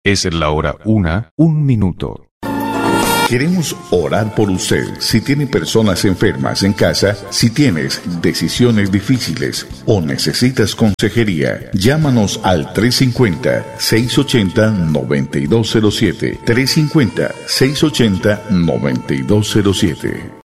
Es la hora 1:01. Queremos orar por usted. Si tiene personas enfermas en casa, si tienes decisiones difíciles o necesitas consejería, llámanos al 350-680-9207. 350-680-9207.